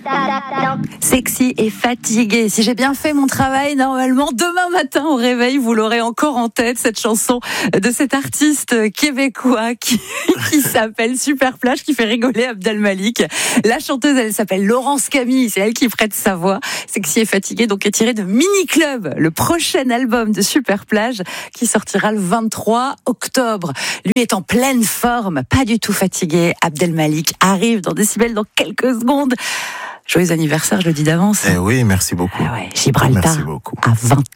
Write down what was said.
Sexy et fatigué. Si j'ai bien fait mon travail, normalement, demain matin au réveil, vous l'aurez encore en tête, cette chanson de cet artiste québécois qui s'appelle Superplage, qui fait rigoler Abdel Malik. La chanteuse, elle s'appelle Laurence Camille, c'est elle qui prête sa voix. Sexy et fatigué, donc est tiré de Mini Club, le prochain album de Superplage qui sortira le 23 octobre. Lui est en pleine forme, pas du tout fatigué. Abdel Malik arrive dans Décibel dans quelques secondes. Joyeux anniversaire, je le dis d'avance. Oui, merci beaucoup. Gibraltar merci beaucoup. à 20 ans.